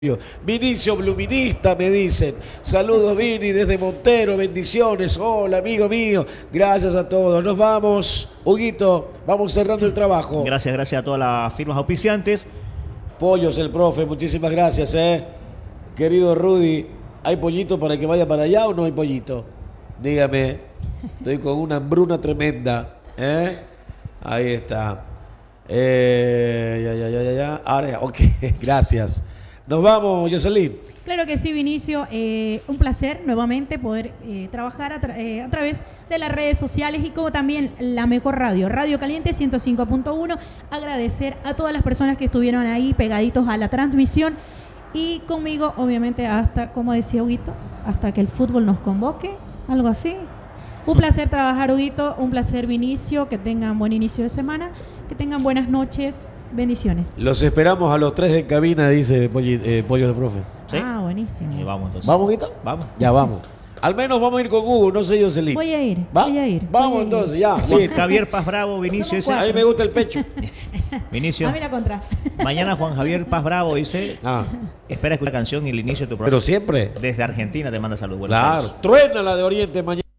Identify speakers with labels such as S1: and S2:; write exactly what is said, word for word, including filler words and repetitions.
S1: Vinicio Bluminista me dicen. Saludos Vini desde Montero, bendiciones. Hola amigo mío, gracias a todos. Nos vamos, Huguito, vamos cerrando el trabajo.
S2: Gracias, gracias a todas las firmas auspiciantes.
S1: Pollos el profe, muchísimas gracias, eh. Querido Rudy, ¿hay pollito para que vaya para allá o no hay pollito? Dígame, estoy con una hambruna tremenda, eh. Ahí está. Eh, ya, ya, ya, ya, ya. Ahora ya, ok, gracias. Nos vamos, Jocelyn.
S3: Claro que sí, Vinicio. Eh, un placer nuevamente poder eh, trabajar a, tra eh, a través de las redes sociales y como también la mejor radio, Radio Caliente ciento cinco punto uno. Agradecer a todas las personas que estuvieron ahí pegaditos a la transmisión y conmigo, obviamente, hasta, como decía Huguito, hasta que el fútbol nos convoque, algo así. Un placer trabajar, Huguito. Un placer, Vinicio. Que tengan buen inicio de semana. Que tengan buenas noches. Bendiciones.
S1: Los esperamos a los tres en cabina, dice Pollo, eh, Pollo de Profe.
S3: ¿Sí? Ah, buenísimo.
S2: Y vamos entonces.
S1: ¿Vamos, Guito?
S2: Vamos.
S1: Ya vamos. Al menos vamos a ir con Hugo, no sé Jocelyn.
S3: Voy a ir,
S1: ¿Va?
S3: voy a ir.
S1: Vamos
S3: voy a
S1: entonces,
S3: ir.
S1: ya.
S2: Juan Javier Paz Bravo, Vinicio ese.
S1: A mí me gusta el pecho.
S2: Vinicio.
S3: A mí la contra.
S2: Mañana Juan Javier Paz Bravo dice,
S1: Ah,
S2: espera escuchar la canción y el inicio de tu programa.
S1: pero siempre.
S2: Desde Argentina te manda saludos. Buenos
S1: Claro.
S2: Aires.
S1: Truena la de Oriente mañana.